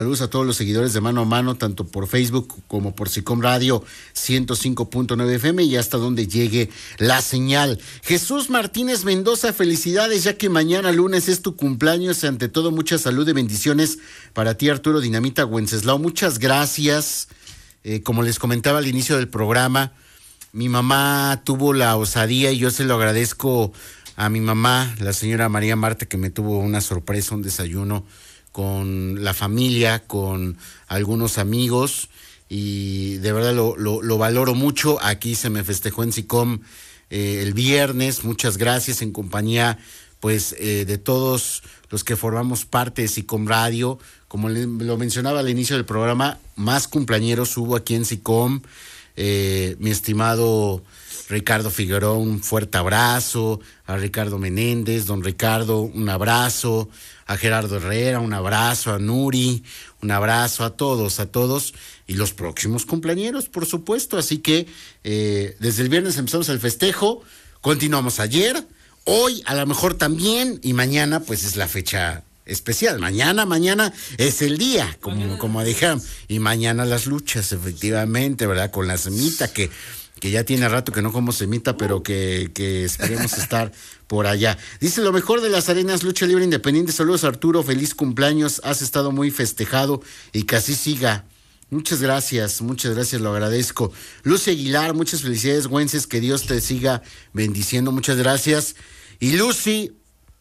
Saludos a todos los seguidores de Mano a Mano, tanto por Facebook como por SICOM Radio 105.9 FM y hasta donde llegue la señal. Jesús Martínez Mendoza, felicidades, ya que mañana lunes es tu cumpleaños. Ante todo, mucha salud y bendiciones para ti, Arturo Dinamita Wenceslao. Muchas gracias. Como les comentaba al inicio del programa, mi mamá tuvo la osadía y yo se lo agradezco a mi mamá, la señora María Marta, que me tuvo una sorpresa, un desayuno con la familia, con algunos amigos, y de verdad lo valoro mucho. Aquí se me festejó en SICOM el viernes, muchas gracias, en compañía pues de todos los que formamos parte de SICOM Radio. Como lo mencionaba al inicio del programa, más cumpleañeros hubo aquí en SICOM. Mi estimado Ricardo Figueroa, un fuerte abrazo, a Ricardo Menéndez, don Ricardo, un abrazo, a Gerardo Herrera, un abrazo, a Nuri, un abrazo, a todos, y los próximos cumpleañeros, por supuesto. Así que desde el viernes empezamos el festejo, continuamos ayer, hoy a lo mejor también, y mañana pues es la fecha especial. Mañana es el día, como dijeron, y mañana las luchas, efectivamente, ¿verdad? Con la semita que ya tiene rato que no como semita, pero que esperemos estar por allá. Dice, lo mejor de las arenas, lucha libre independiente. Saludos, Arturo, feliz cumpleaños, has estado muy festejado y que así siga. Muchas gracias, lo agradezco. Lucy Aguilar, muchas felicidades, Güences, que Dios te siga bendiciendo, muchas gracias. Y Lucy,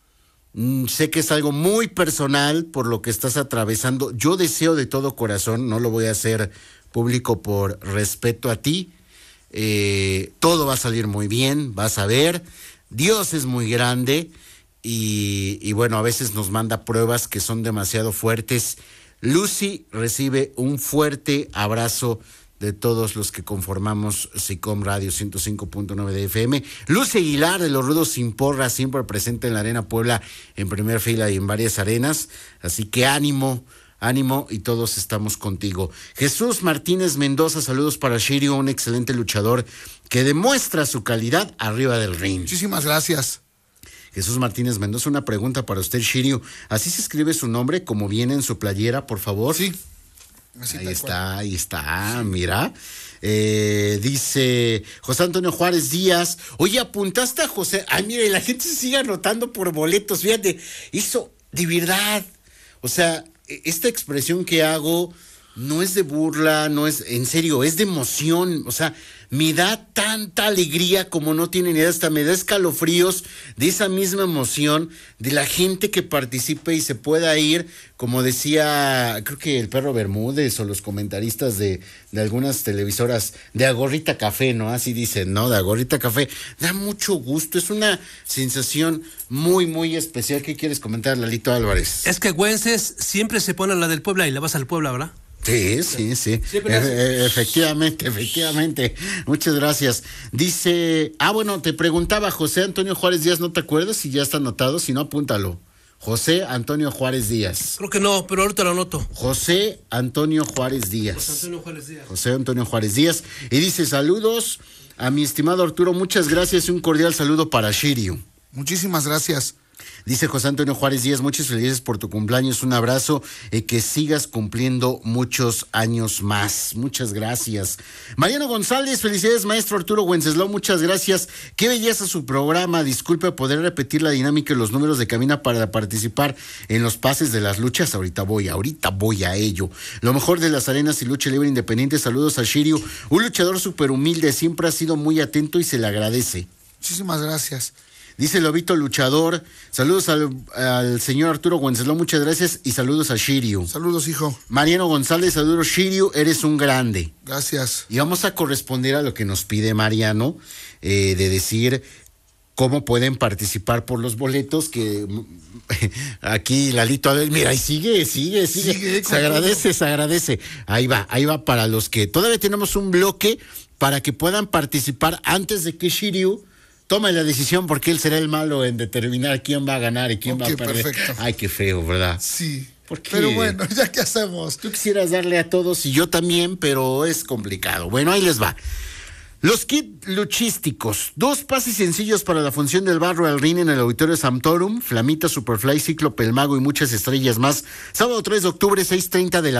sé que es algo muy personal por lo que estás atravesando. Yo deseo de todo corazón, no lo voy a hacer público por respeto a ti. Todo va a salir muy bien, vas a ver. Dios es muy grande y bueno, a veces nos manda pruebas que son demasiado fuertes. Lucy recibe un fuerte abrazo de todos los que conformamos SICOM Radio 105.9 de FM. Lucy Aguilar, de los Rudos Sin Porra, siempre presente en la Arena Puebla, en primera fila y en varias arenas. Así que ánimo, y todos estamos contigo. Jesús Martínez Mendoza, saludos para Shirio, un excelente luchador que demuestra su calidad arriba del ring. Muchísimas gracias. Jesús Martínez Mendoza, una pregunta para usted, Shirio. ¿Así se escribe su nombre como viene en su playera, por favor? Sí. Ahí está, mira. Dice José Antonio Juárez Díaz. Oye, apuntaste a José. Ay, mire, la gente se sigue anotando por boletos. Fíjate, eso, de verdad. O sea, esta expresión que hago no es de burla, no es, en serio, es de emoción. O sea, me da tanta alegría como no tienen idea, hasta me da escalofríos de esa misma emoción de la gente que participe y se pueda ir, como decía, creo que el Perro Bermúdez o los comentaristas de algunas televisoras, de Agorrita Café, ¿no? Así dicen, ¿no? De Agorrita Café. Da mucho gusto, es una sensación muy, muy especial. ¿Qué quieres comentar, Lalito Álvarez? Es que Güences siempre se pone a la del Puebla y le vas al Puebla, ¿verdad? Sí. Efectivamente. Muchas gracias. Dice, bueno, te preguntaba José Antonio Juárez Díaz, ¿no te acuerdas? Si ya está anotado, si no, apúntalo. José Antonio Juárez Díaz. Creo que no, pero ahorita lo anoto. José Antonio Juárez Díaz. José Antonio Juárez Díaz. Y dice, saludos a mi estimado Arturo, muchas gracias y un cordial saludo para Shirio. Muchísimas gracias. Dice José Antonio Juárez Díaz, muchas felicidades por tu cumpleaños, un abrazo y que sigas cumpliendo muchos años más. Muchas gracias. Mariano González, felicidades, maestro Arturo Wenceslao, muchas gracias. Qué belleza su programa. Disculpe, ¿poder repetir la dinámica y los números de cabina para participar en los pases de las luchas? Ahorita voy a ello. Lo mejor de las arenas y lucha libre independiente. Saludos a Shirio, un luchador súper humilde, siempre ha sido muy atento y se le agradece. Muchísimas gracias. Dice Lobito Luchador, saludos al señor Arturo Wenceslao, muchas gracias y saludos a Shirio. Saludos, hijo. Mariano González, saludos Shirio, eres un grande. Gracias. Y vamos a corresponder a lo que nos pide Mariano, de decir cómo pueden participar por los boletos, que aquí Lalito, mira, y sigue. Se agradece. Ahí va para los que todavía tenemos un bloque para que puedan participar antes de que Shirio toma la decisión, porque él será el malo en determinar quién va a ganar y quién va a perder. Perfecto. Ay, qué feo, ¿verdad? Sí. Pero bueno, ya qué hacemos. Tú quisieras darle a todos y yo también, pero es complicado. Bueno, ahí les va. Los kits luchísticos, 2 pases sencillos para la función del Barro al Rin en el Auditorio Sampdorum, Flamita, Superfly, Cíclope, El Mago y muchas estrellas más. Sábado 3 de octubre, 6:30 de la